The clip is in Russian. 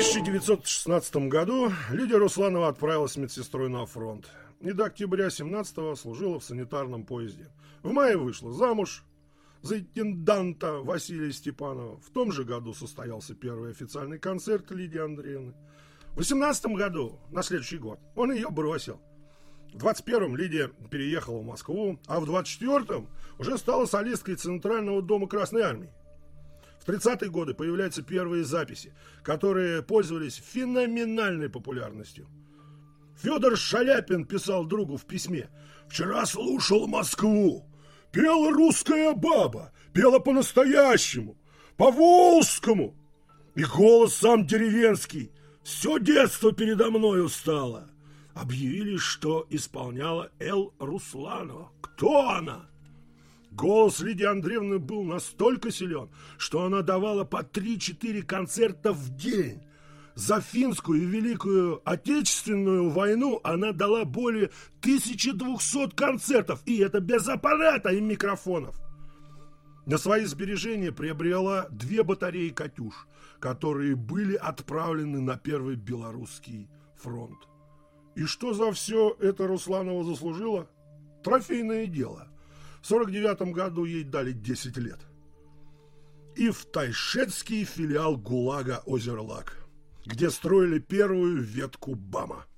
1916 году Лидия Русланова отправилась медсестрой на фронт. И до октября 17-го служила в санитарном поезде. В мае вышла замуж за интенданта Василия Степанова. В том же году состоялся первый официальный концерт Лидии Андреевны. В 18 году, на следующий год, он ее бросил. В 21-м Лидия переехала в Москву, а в 24-м уже стала солисткой Центрального дома Красной Армии. В 30-е годы появляются первые записи, которые пользовались феноменальной популярностью. Федор Шаляпин писал другу в письме: «Вчера слушал Москву. Пела русская баба, пела по-настоящему, по-волжскому. И голос сам деревенский. Все детство передо мною стало». Объявили, что исполняла Л. Русланова. Кто она? Голос Лидии Андреевны был настолько силен, что она давала по 3-4 концерта в день. За финскую и Великую Отечественную войну она дала более 1200 концертов, и это без аппарата и микрофонов. На свои сбережения приобрела 2 батареи «Катюш», которые были отправлены на Первый Белорусский фронт. И что за все это Русланова заслужила? Трофейное дело. В 49 году ей дали 10 лет. И в тайшетский филиал ГУЛАГа «Озерлак», где строили первую ветку БАМа.